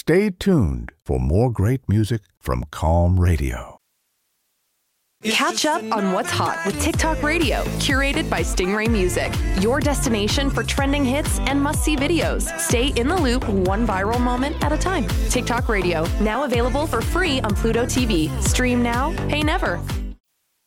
Stay tuned for more great music from Calm Radio. Catch up on what's hot with TikTok Radio, curated by Stingray Music. Your destination for trending hits and must-see videos. Stay in the loop, one viral moment at a time. TikTok Radio, now available for free on Pluto TV. Stream now, pay never.